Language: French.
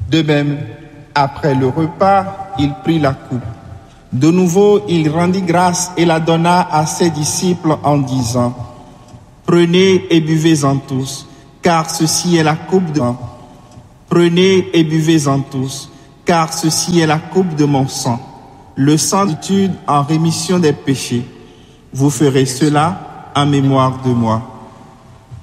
De même, après le repas, il prit la coupe. De nouveau, il rendit grâce et la donna à ses disciples en disant: Prenez et buvez-en tous, car ceci est la coupe de... Prenez et buvez-en tous, car ceci est la coupe de mon sang, le sang d'étude en rémission des péchés. Vous ferez cela en mémoire de moi.